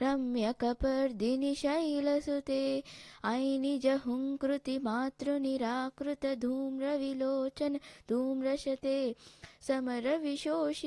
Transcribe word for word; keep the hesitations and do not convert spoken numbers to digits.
रम्यकपर्दिनि शैलसुते अयि निजहुङ्कृति मातृनिराकृत धूम्रविलोचन धूम्रशते समरविशोषि